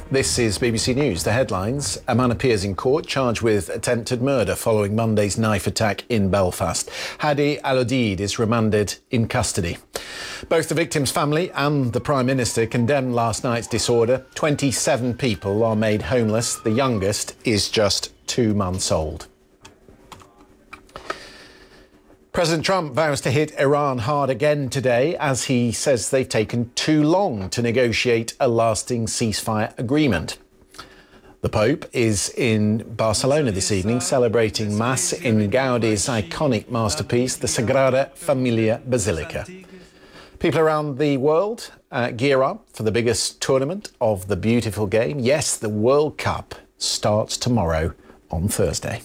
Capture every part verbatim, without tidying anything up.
This is B B C News. The headlines. A man appears in court charged with attempted murder following Monday's knife attack in Belfast. Hadi Al-Odeid is remanded in custody. Both the victim's family and the Prime Minister condemned last night's disorder. twenty-seven people are made homeless. The youngest is just two months old. President Trump vows to hit Iran hard again today as he says they've taken too long to negotiate a lasting ceasefire agreement. The Pope is in Barcelona this evening celebrating Mass in Gaudi's iconic masterpiece, the Sagrada Familia Basilica. People around the world uh, gear up for the biggest tournament of the beautiful game. Yes, the World Cup starts tomorrow on Thursday.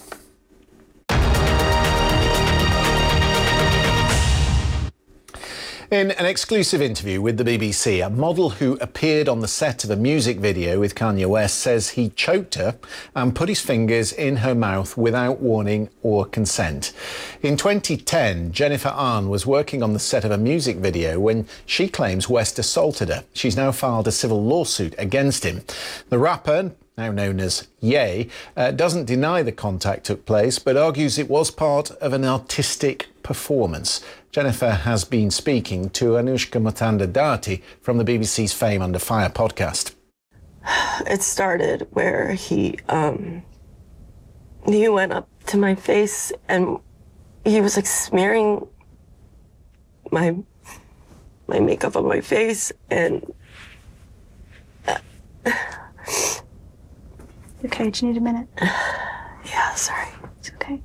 In an exclusive interview with the B B C, a model who appeared on the set of a music video with Kanye West says he choked her and put his fingers in her mouth without warning or consent. In twenty ten, Jennifer Ahn was working on the set of a music video when she claims West assaulted her. She's now filed a civil lawsuit against him. The rapper, now known as Ye, uh, doesn't deny the contact took place, but argues it was part of an artistic performance. Jennifer has been speaking to Anushka Mutanda-Dati from the B B C's Fame Under Fire podcast. It started where he, um, he went up to my face and he was like smearing my, my makeup on my face and... Uh, Okay, do you need a minute? Yeah, sorry. It's okay.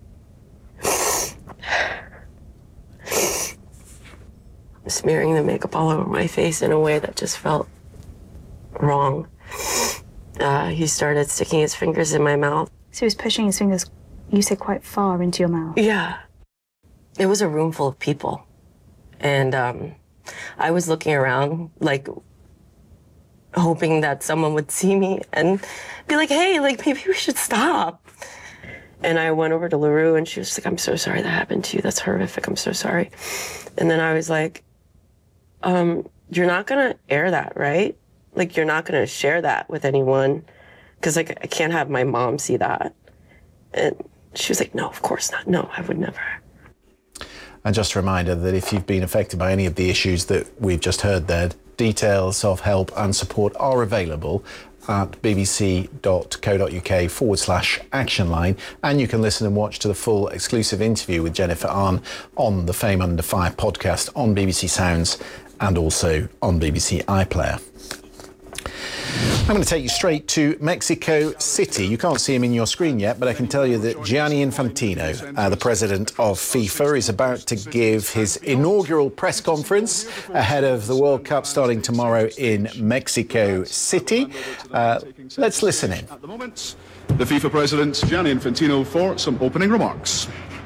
Smearing the makeup all over my face in a way that just felt wrong. Uh, he started sticking his fingers in my mouth. So he was pushing his fingers, you said, quite far into your mouth? Yeah. It was a room full of people. And um, I was looking around, like, hoping that someone would see me and be like, hey, like, maybe we should stop. And I went over to LaRue and she was like, I'm so sorry that happened to you. That's horrific. I'm so sorry. And then I was like, um, you're not going to air that, right? Like, you're not going to share that with anyone because, like, I can't have my mom see that. And she was like, no, of course not. No, I would never. And just a reminder that if you've been affected by any of the issues that we've just heard there, details of help and support are available at bbc.co.uk forward slash action line. And you can listen and watch to the full exclusive interview with Jennifer Ahn on the Fame Under Fire podcast on B B C Sounds and also on B B C iPlayer. I'm going to take you straight to Mexico City. You can't see him in your screen yet, but I can tell you that Gianni Infantino, uh, the president of FIFA, is about to give his inaugural press conference ahead of the World Cup starting tomorrow in Mexico City. Uh, let's listen in. At the moment, the FIFA president, Gianni Infantino, for some opening remarks.